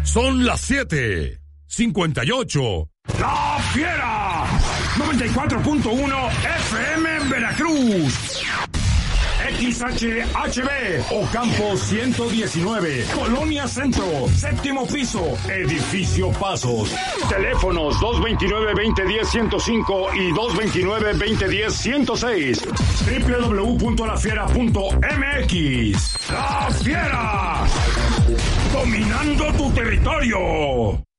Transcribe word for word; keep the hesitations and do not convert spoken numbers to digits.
Son las siete cincuenta y ocho. ¡La Fiera! noventa y cuatro punto uno F M en Veracruz. X H H B, Ocampo ciento diecinueve, Colonia Centro, séptimo piso, Edificio Pasos. Teléfonos dos veintinueve, veinte diez, ciento cinco y dos veintinueve, veinte diez, ciento seis. doble u doble u doble u punto la fiera punto m x. ¡La Fiera! Dominando tu territorio.